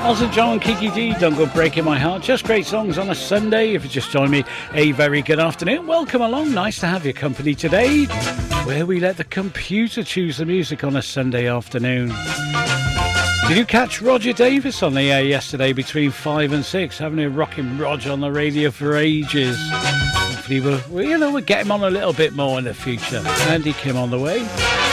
Elton John, Kiki D, Don't Go Breaking My Heart. Just great songs on a Sunday. If you just joined me, a very good afternoon. Welcome along. Nice to have your company today, where we let the computer choose the music on a Sunday afternoon. Did you catch Roger Davis on the air yesterday between 5 and 6? Having a rocking Rog on the radio for ages. Hopefully we'll get him on a little bit more in the future. Andy Kim on the way.